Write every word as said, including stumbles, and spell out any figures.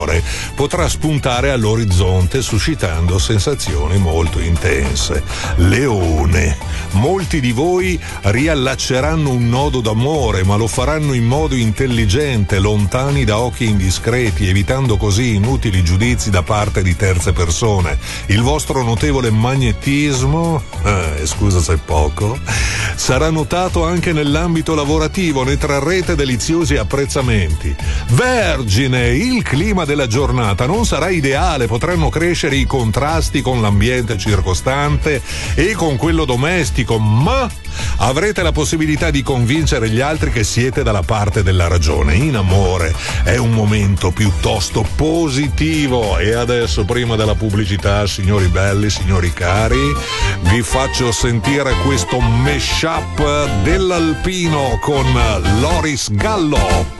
potrà spuntare all'orizzonte suscitando sensazioni molto intense. Leone. Molti di voi riallacceranno un nodo d'amore, ma lo faranno in modo intelligente, lontani da occhi indiscreti, evitando così inutili giudizi da parte di terze persone. Il vostro notevole magnetismo, eh, scusa se è poco, sarà notato anche nell'ambito lavorativo, ne trarrete deliziosi apprezzamenti. Vergine, il clima della giornata non sarà ideale, potranno crescere i contrasti con l'ambiente circostante e con quello domestico, ma avrete la possibilità di convincere gli altri che siete dalla parte della ragione. In amore è un momento piuttosto positivo. E adesso, prima della pubblicità, signori belli, signori cari, vi faccio sentire questo mashup dell'Alpino con Loris Gallo.